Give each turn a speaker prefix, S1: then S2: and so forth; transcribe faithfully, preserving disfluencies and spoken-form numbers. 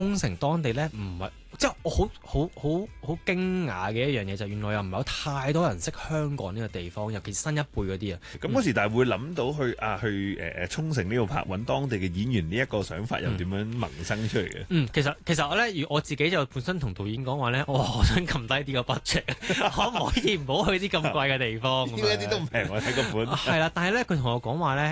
S1: 沖繩當地咧唔係，即係我好好好好驚訝嘅一樣嘢就係原來又唔係有太多人識香港呢個地方，尤其是新一輩嗰啲啊。
S2: 咁嗰時但係會諗到去啊去誒誒沖繩呢度拍揾當地嘅演員呢一個想法又點樣萌生出嚟嘅？
S1: 嗯，其實其實我咧，如我自己就本身同導演講話咧，我我想撳低啲個 budget，可唔可以唔好去啲咁貴嘅地方？
S2: 呢一啲都唔平，我睇個本。
S1: 係啦，但係咧佢同我講話咧。